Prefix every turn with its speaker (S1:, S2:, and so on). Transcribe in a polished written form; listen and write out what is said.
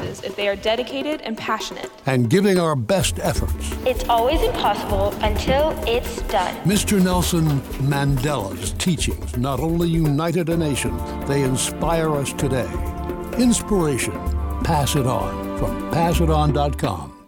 S1: choices if they are dedicated and passionate.
S2: And giving our best efforts.
S3: It's always impossible until it's done.
S2: Mr. Nelson Mandela's teachings not only united a nation, they inspire us today. Inspiration. Pass it on from passiton.com.